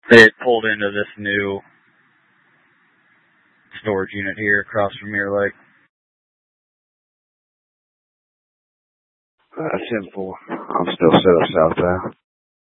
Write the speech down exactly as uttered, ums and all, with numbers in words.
They had pulled into this new storage unit here across from Mirror Lake. Uh, ten four. I'm still set up south there.